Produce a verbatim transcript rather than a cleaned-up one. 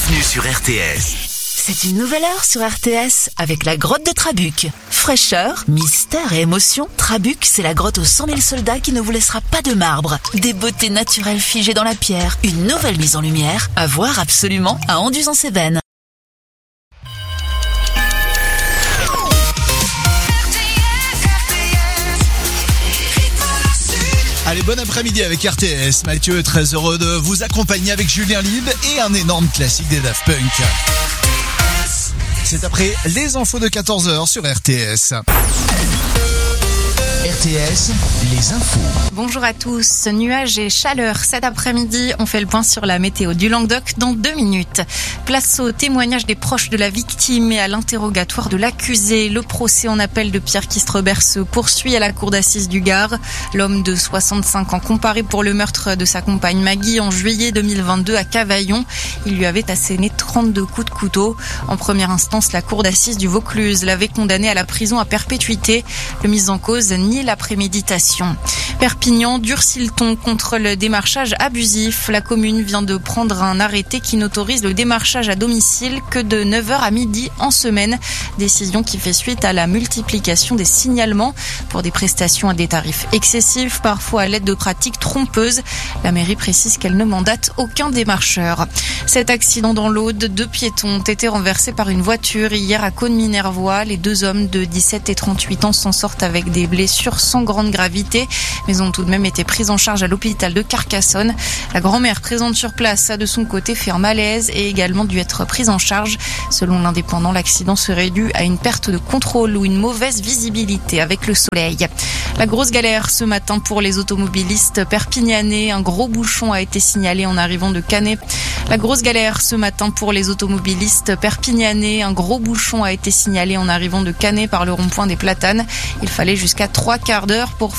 Bienvenue sur R T S. C'est une nouvelle heure sur R T S avec la grotte de Trabuc. Fraîcheur, mystère et émotion, Trabuc, c'est la grotte aux cent mille soldats qui ne vous laissera pas de marbre. Des beautés naturelles figées dans la pierre, une nouvelle mise en lumière, à voir absolument à Anduze-en-Cévennes. Allez, bon après-midi avec R T S. Mathieu est très heureux de vous accompagner avec Julien Libre et un énorme classique des Daft Punk. C'est après les infos de quatorze heures sur R T S. R T S, les infos. Bonjour à tous. Nuages et chaleur cet après-midi. On fait le point sur la météo du Languedoc dans deux minutes. Place au témoignage des proches de la victime et à l'interrogatoire de l'accusé. Le procès en appel de Pierre Kistrebert se poursuit à la cour d'assises du Gard. L'homme de soixante-cinq ans comparé pour le meurtre de sa compagne Maggie en juillet deux mille vingt-deux à Cavaillon. Il lui avait asséné trente-deux coups de couteau. En première instance, la cour d'assises du Vaucluse l'avait condamné à la prison à perpétuité. Le mis en cause nie la préméditation. Perpignan durcit le ton contre le démarchage abusif. La commune vient de prendre un arrêté qui n'autorise le démarchage à domicile que de neuf heures à midi en semaine. Décision qui fait suite à la multiplication des signalements pour des prestations à des tarifs excessifs, parfois à l'aide de pratiques trompeuses. La mairie précise qu'elle ne mandate aucun démarcheur. Cet accident dans l'Aude, deux piétons ont été renversés par une voiture hier à Caunes-Minervois. Les deux hommes de dix-sept et trente-huit ans s'en sortent avec des blessures sans grande gravité, mais ont tout de même été pris en charge à l'hôpital de Carcassonne. La grand-mère présente sur place a de son côté fait un malaise et également dû être prise en charge. Selon l'Indépendant, l'accident serait dû à une perte de contrôle ou une mauvaise visibilité avec le soleil. La grosse galère ce matin pour les automobilistes perpignanais. Un gros bouchon a été signalé en arrivant de Canet. La grosse galère ce matin pour les automobilistes perpignanais. Un gros bouchon a été signalé en arrivant de Canet par le rond-point des Platanes. Il fallait jusqu'à trois quarts d'heure pour